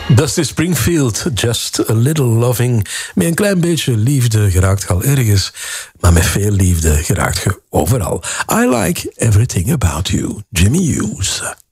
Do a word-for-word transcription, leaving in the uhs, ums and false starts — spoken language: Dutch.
Dusty Springfield, Just a Little Loving. Met een klein beetje liefde geraakt je al ergens, maar met veel liefde geraakt je overal. I Like Everything About You, Jimmy Hughes.